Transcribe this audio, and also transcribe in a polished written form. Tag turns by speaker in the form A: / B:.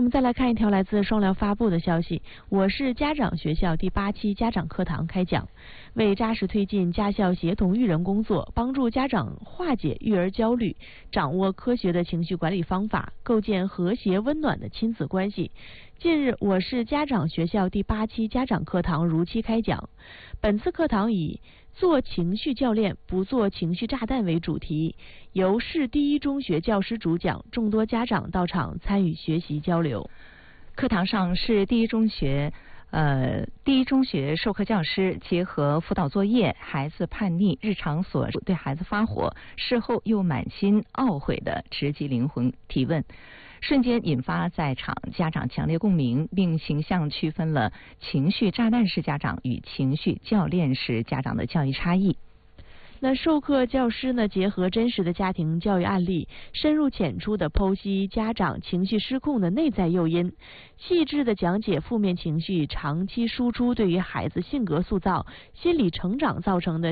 A: 我们再来看一条来自双疗发布的消息。我是家长学校第8期家长课堂开讲，为扎实推进家校协同育人工作，帮助家长化解育儿焦虑，掌握科学的情绪管理方法，构建和谐温暖的亲子关系。近日，我是家长学校第8期家长课堂如期开讲。本次课堂以做情绪教练，不做情绪炸弹为主题，由市第一中学教师主讲，众多家长到场参与学习交流。
B: 课堂上，市第一中学授课教师结合辅导作业、孩子叛逆、日常琐事对孩子发火，事后又满心懊悔的直击灵魂提问，瞬间引发在场家长强烈共鸣，并形象区分了情绪炸弹式家长与情绪教练式家长的教育差异。
A: 那授课教师呢，结合真实的家庭教育案例，深入浅出的剖析家长情绪失控的内在诱因，细致的讲解负面情绪长期输出对于孩子性格塑造、心理成长造成的